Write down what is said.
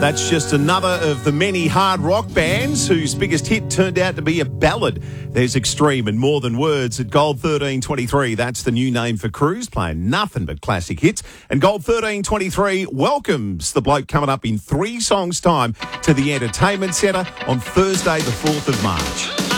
That's just another of the many hard rock bands whose biggest hit turned out to be a ballad. There's Extreme and More Than Words at Gold 1323. That's the new name for Cruise, playing nothing but classic hits. And Gold 1323 welcomes the bloke coming up in 3 songs' time to the Entertainment Centre on Thursday, the 4th of March.